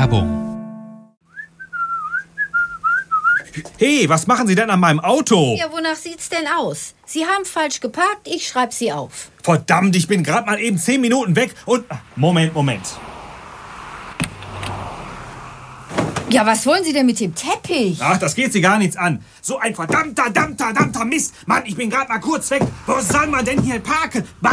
Werbung. Hey, was machen Sie denn an meinem Auto? Ja, wonach sieht's denn aus? Sie haben falsch geparkt, ich schreib Sie auf. Verdammt, ich bin gerade mal eben 10 Minuten weg und... Moment. Ja, was wollen Sie denn mit dem Teppich? Ach, das geht Sie gar nichts an. So ein verdammter Mist. Mann, ich bin gerade mal kurz weg. Wo soll man denn hier parken?